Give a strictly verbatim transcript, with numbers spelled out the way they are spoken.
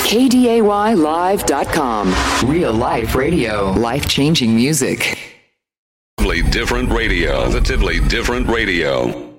K D A Y live dot com. Real life radio. Life-changing music. Different radio. Positively different radio.